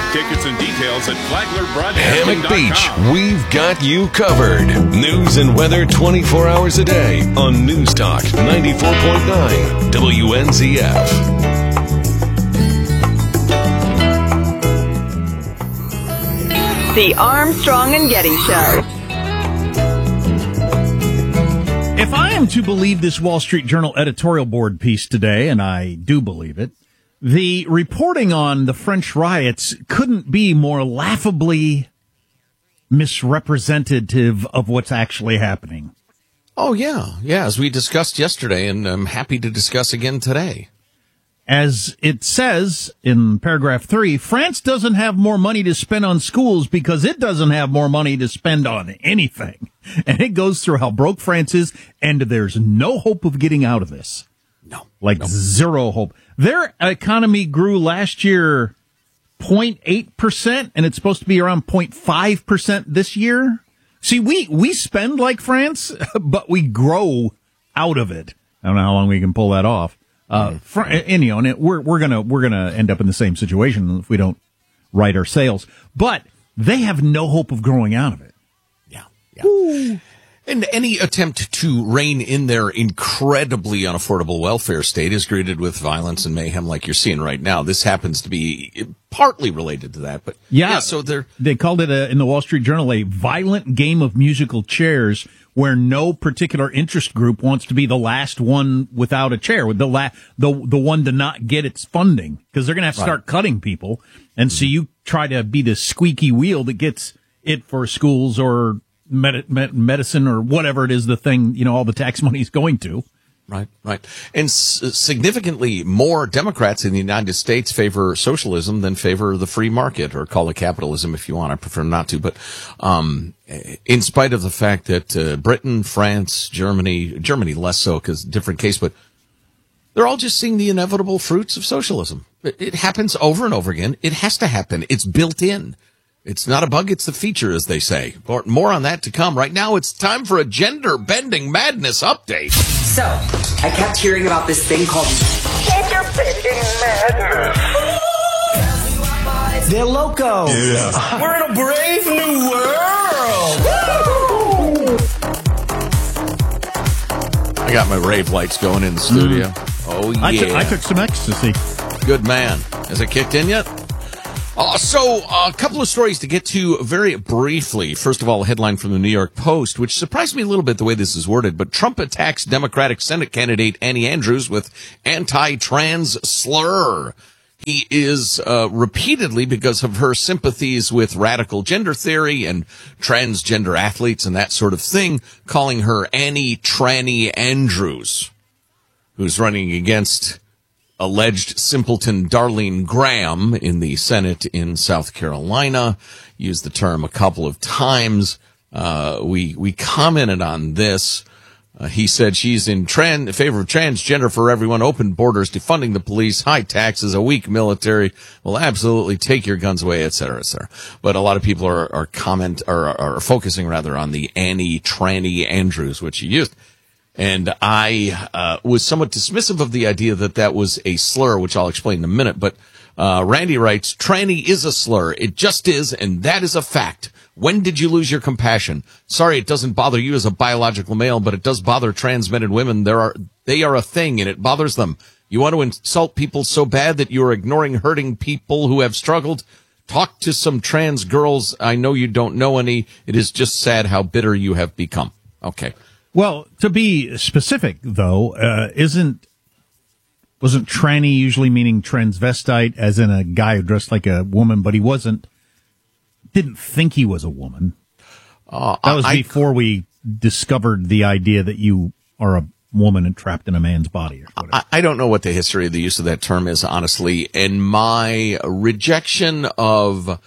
Tickets and details at Hammock Beach, FlaglerBroadcasting.com. we've got you covered. News and weather 24 hours a day on News Talk 94.9 WNZF. The Armstrong and Getty Show. If I am to believe this Wall Street Journal editorial board piece today, and I do believe it, the reporting on the French riots couldn't be more laughably misrepresentative of what's actually happening. Oh, yeah. Yeah, as we discussed yesterday, and I'm happy to discuss again today. As it says in paragraph 3, France doesn't have more money to spend on schools because it doesn't have more money to spend on anything. And it goes through how broke France is, and there's no hope of getting out of this. Zero hope. Their economy grew last year 0.8%, and it's supposed to be around 0.5% this year. See, we spend like France, but we grow out of it. I don't know how long we can pull that off. We're gonna end up in the same situation if we don't right our sails. But they have no hope of growing out of it. Yeah. Ooh. And any attempt to rein in their incredibly unaffordable welfare state is greeted with violence and mayhem like you're seeing right now. This happens to be partly related to that, but so they called it in the Wall Street Journal a violent game of musical chairs where no particular interest group wants to be the last one without a chair, the one to not get its funding, because they're going to have to start cutting people. And so you try to be the squeaky wheel that gets it for schools or medicine or whatever it is, the thing, all the tax money is going to. Right. And significantly more Democrats in the United States favor socialism than favor the free market, or call it capitalism if you want. I prefer not to. But in spite of the fact that Britain, France, Germany less so because different case, but they're all just seeing the inevitable fruits of socialism. It happens over and over again. It has to happen. It's built in. It's not a bug, it's the feature, as they say. More on that to come. Right now, it's time for a gender-bending madness update. So, I kept hearing about this thing called gender-bending madness. They're loco. Yeah. We're in a brave new world. I got my rave lights going in the studio. Oh, yeah. I took some ecstasy. Good man. Has it kicked in yet? So, a couple of stories to get to very briefly. First of all, a headline from the New York Post, which surprised me a little bit the way this is worded, but Trump attacks Democratic Senate candidate Annie Andrews with anti-trans slur. He is repeatedly, because of her sympathies with radical gender theory and transgender athletes and that sort of thing, calling her Annie Tranny Andrews, who's running against alleged simpleton Darlene Graham in the Senate in South Carolina. Used the term a couple of times. We commented on this. He said she's in favor of transgender for everyone, open borders, defunding the police, high taxes, a weak military, will absolutely take your guns away, et cetera, et cetera. But a lot of people are focusing rather on the Annie Tranny Andrews, which he used. And I was somewhat dismissive of the idea that was a slur, which I'll explain in a minute. But Randy writes, tranny is a slur. It just is, and that is a fact. When did you lose your compassion? Sorry, it doesn't bother you as a biological male, but it does bother trans men and women. They are a thing, and it bothers them. You want to insult people so bad that you're ignoring hurting people who have struggled? Talk to some trans girls. I know you don't know any. It is just sad how bitter you have become. Okay. Well, to be specific, though, wasn't tranny usually meaning transvestite, as in a guy who dressed like a woman, but he didn't think he was a woman. That was before we discovered the idea that you are a woman and trapped in a man's body. Or whatever. I don't know what the history of the use of that term is, honestly, and my rejection of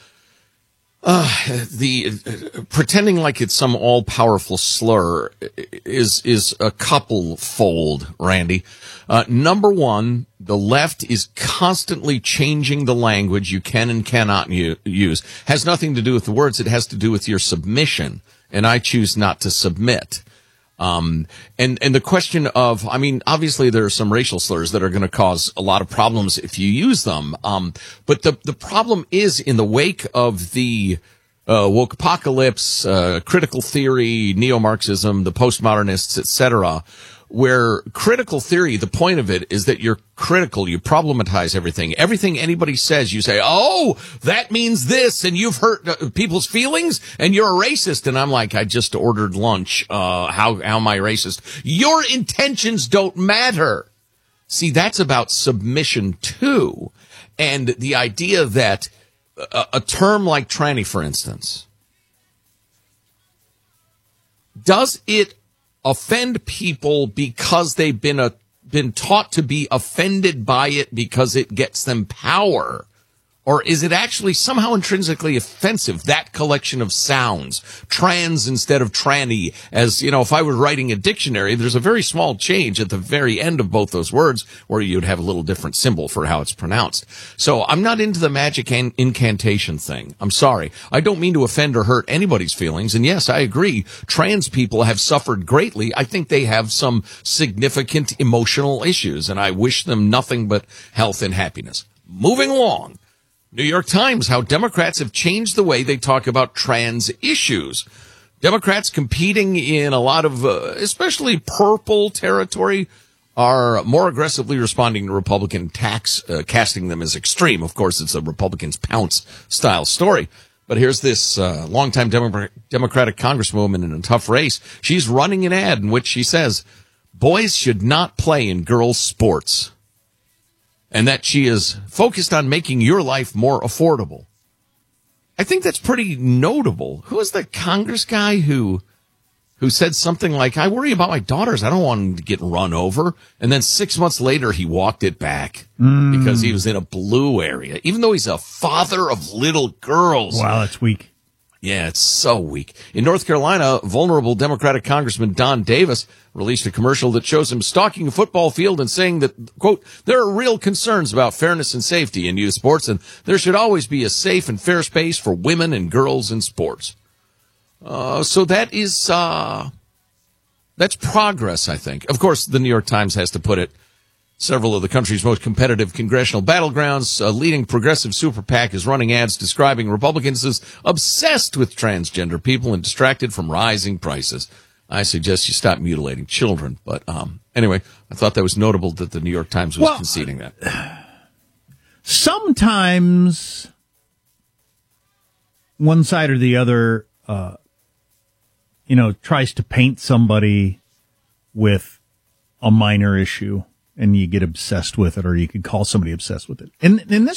the pretending like it's some all-powerful slur is a couple-fold, Randy. Number one, the left is constantly changing the language you can and cannot use. Has nothing to do with the words. It has to do with your submission, and I choose not to submit. And the question of, I mean, obviously there are some racial slurs that are going to cause a lot of problems if you use them. But the problem is in the wake of the woke apocalypse, critical theory, neo-Marxism, the postmodernists, etc., where critical theory, the point of it is that you're critical, you problematize everything. Everything anybody says, you say, oh, that means this, and you've hurt people's feelings, and you're a racist. And I'm like, I just ordered lunch. How am I racist? Your intentions don't matter. See, that's about submission too. And the idea that a term like tranny, for instance, does it offend people because they've been taught to be offended by it because it gets them power? Or is it actually somehow intrinsically offensive, that collection of sounds, trans instead of tranny? As, you know, if I were writing a dictionary, there's a very small change at the very end of both those words where you'd have a little different symbol for how it's pronounced. So I'm not into the magic incantation thing. I'm sorry. I don't mean to offend or hurt anybody's feelings. And yes, I agree. Trans people have suffered greatly. I think they have some significant emotional issues, and I wish them nothing but health and happiness. Moving along. New York Times, how Democrats have changed the way they talk about trans issues. Democrats competing in a lot of, especially purple territory, are more aggressively responding to Republican attacks, casting them as extreme. Of course, it's a Republicans pounce style story. But here's this longtime Democratic congresswoman in a tough race. She's running an ad in which she says, boys should not play in girls' sports. And that she is focused on making your life more affordable. I think that's pretty notable. Who is the Congress guy who said something like, I worry about my daughters. I don't want them to get run over. And then 6 months later, he walked it back because he was in a blue area, even though he's a father of little girls. Wow, that's weak. Yeah, it's so weak. In North Carolina, vulnerable Democratic Congressman Don Davis released a commercial that shows him stalking a football field and saying that, quote, there are real concerns about fairness and safety in youth sports, and there should always be a safe and fair space for women and girls in sports. So that is, that's progress, I think. Of course, the New York Times has to put it. Several of the country's most competitive congressional battlegrounds, a leading progressive super PAC is running ads describing Republicans as obsessed with transgender people and distracted from rising prices. I suggest you stop mutilating children. But anyway, I thought that was notable that the New York Times was conceding that. Sometimes one side or the other, tries to paint somebody with a minor issue. And you get obsessed with it, or you could call somebody obsessed with it. In this